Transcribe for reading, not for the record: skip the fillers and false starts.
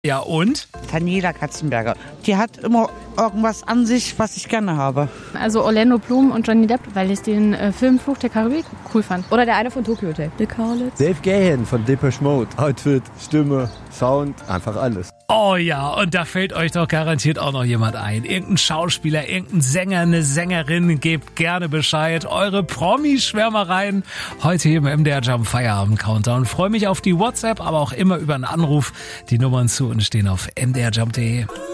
Ja, und? Daniela Katzenberger. Die hat immer irgendwas an sich, was ich gerne habe. Also Orlando Bloom und Johnny Depp, weil ich den Film Fluch der Karibik cool fand. Oder der eine von Tokyo Hotel. Dick Harlitz. Dave Gahan von Depeche Mode. Outfit, Stimme, Sound, einfach alles. Oh ja, und da fällt euch doch garantiert auch noch jemand ein. Irgendein Schauspieler, irgendein Sänger, eine Sängerin. Gebt gerne Bescheid. Eure Promi-Schwärmereien heute hier im MDR Jump Feierabend Countdown. Freue mich auf die WhatsApp, aber auch immer über einen Anruf. Die Nummern zu uns stehen auf mdrjump.de.